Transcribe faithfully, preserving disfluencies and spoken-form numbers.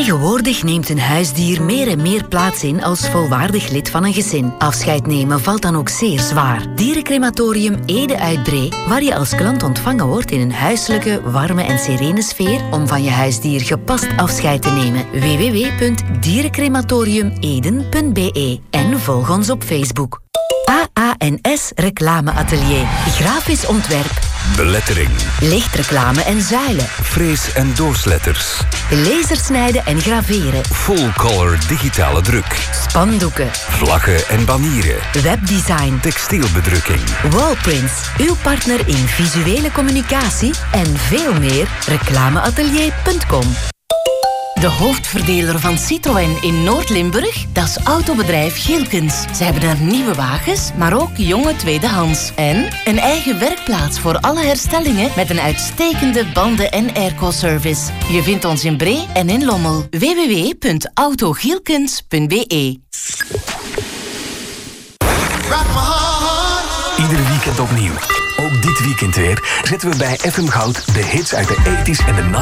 Tegenwoordig neemt een huisdier meer en meer plaats in als volwaardig lid van een gezin. Afscheid nemen valt dan ook zeer zwaar. Dierencrematorium Ede uit Bree, waar je als klant ontvangen wordt in een huiselijke, warme en serene sfeer om van je huisdier gepast afscheid te nemen. w w w punt dierencrematorium eden punt b e en volg ons op Facebook. A A N S Reclameatelier. Grafisch ontwerp. Belettering. Lichtreclame en zuilen. Frees- en doorsletters. Lasersnijden en graveren. Full-color digitale druk. Spandoeken. Vlaggen en banieren. Webdesign. Textielbedrukking. Wallprints. Uw partner in visuele communicatie en veel meer. reclameatelier punt com. De hoofdverdeler van Citroën in Noord-Limburg, dat is autobedrijf Gielkens. Ze hebben daar nieuwe wagens, maar ook jonge tweedehands. En een eigen werkplaats voor alle herstellingen met een uitstekende banden- en airco-service. Je vindt ons in Bree en in Lommel. w w w punt autogielkens punt b e. Iedere weekend opnieuw. Ook dit weekend weer zetten we bij F M Goud de hits uit de eighties en de nineties.